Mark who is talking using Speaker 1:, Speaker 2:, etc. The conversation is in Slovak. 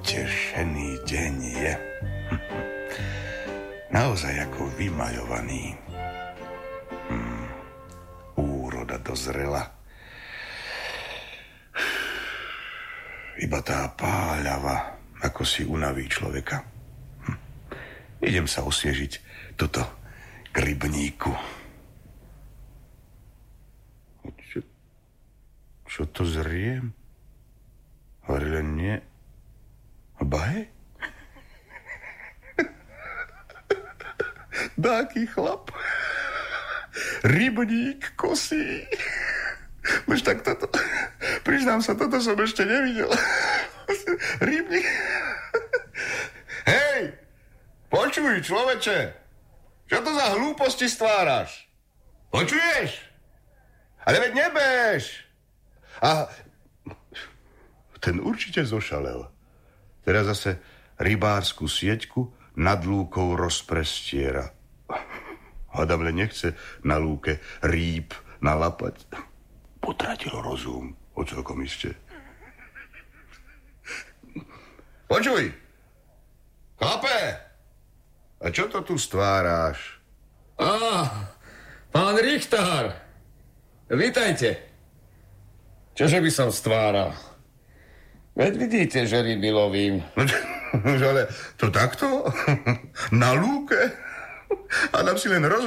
Speaker 1: potešený deň je. Naozaj ako vymaľovaný. Úroda dozrela. Iba tá páľava, ako si unaví človeka. Idem sa osviežiť toto k rybníku. Čo to zriem? Hovorí len nie. Bahe? Dáky chlap. Rybník kosí. Už tak toto... Priznám sa, toto som ešte nevidel. Rybník. Hej! Počuj, človeče! Čo to za hlúposti stváraš? Počuješ? Ale veď nebeš! A ten určite zošalel. Teraz zase rybárskú sieťku nad lúkou rozprestiera. Hádam, len nechce na lúke rýb nalapať. Potratil rozum, o celkom iste. Počuj! Chlape! A čo to tu stváráš?
Speaker 2: Pán Richtár! Vítajte. Čože by som stváral? Veď vidíte, že ryby lovím.
Speaker 1: Ale to takto? Na lúke? A dám si len